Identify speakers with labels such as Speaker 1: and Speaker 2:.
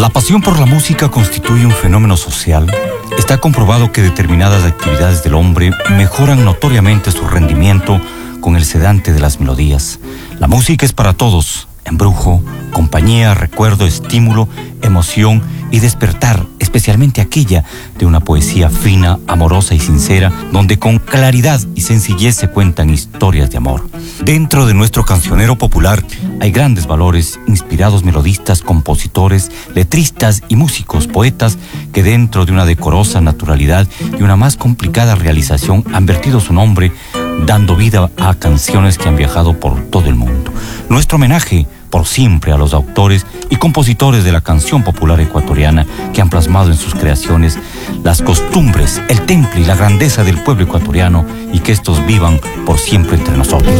Speaker 1: La pasión por la música constituye un fenómeno social. Está comprobado que determinadas actividades del hombre mejoran notoriamente su rendimiento con el sedante de las melodías. La música es para todos, embrujo, compañía, recuerdo, estímulo, emoción y despertar, especialmente aquella de una poesía fina, amorosa y sincera, donde con claridad y sencillez se cuentan historias de amor. Dentro de nuestro cancionero popular hay grandes valores, inspirados melodistas, compositores, letristas y músicos, poetas, que dentro de una decorosa naturalidad y una más complicada realización han vertido su nombre, dando vida a canciones que han viajado por todo el mundo. Nuestro homenaje por siempre a los autores y compositores de la canción popular ecuatoriana que han plasmado en sus creaciones las costumbres, el temple y la grandeza del pueblo ecuatoriano, y que estos vivan por siempre entre nosotros.